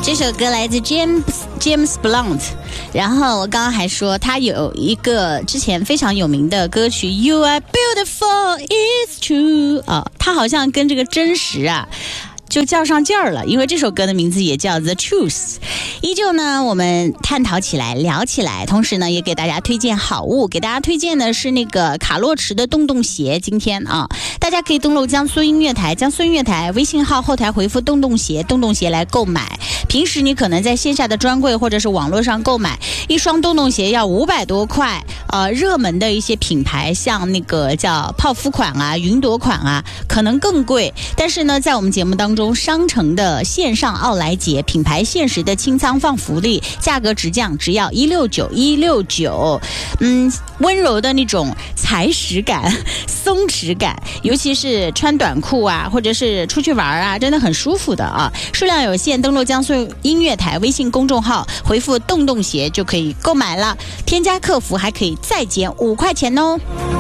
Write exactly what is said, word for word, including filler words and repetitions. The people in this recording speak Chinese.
这首歌来自 James James Blunt， 然后我刚刚还说他有一个之前非常有名的歌曲 You Are Beautiful It's True 啊，他好像跟这个真实啊就较上劲儿了，因为这首歌的名字也叫 The Truth。 依旧呢我们探讨起来聊起来，同时呢也给大家推荐好物，给大家推荐的是那个卡洛驰的洞洞鞋。今天啊大家可以登录江苏音乐台，江苏音乐台微信号后台回复洞洞鞋，洞洞鞋来购买。平时你可能在线下的专柜或者是网络上购买一双洞洞鞋要五百多块，呃，热门的一些品牌像那个叫泡芙款啊、云朵款啊，可能更贵。但是呢，在我们节目当中，商城的线上奥莱节品牌限时的清仓放福利，价格直降，只要一六九一六九。嗯，温柔的那种踩实感、松弛感，尤其是穿短裤啊，或者是出去玩啊，真的很舒服的啊。数量有限，登录江苏音乐台微信公众号，回复洞洞鞋就可以购买了，添加客服还可以再减五块钱哦。